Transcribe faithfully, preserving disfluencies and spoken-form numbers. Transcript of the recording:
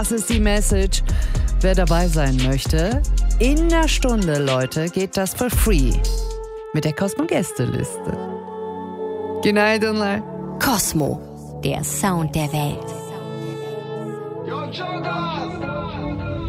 Das ist die Message. Wer dabei sein möchte, in einer Stunde, Leute, geht das for free. Mit der Cosmo-Gästeliste. Good online. Cosmo, der Sound der Welt. Yo, Jonas!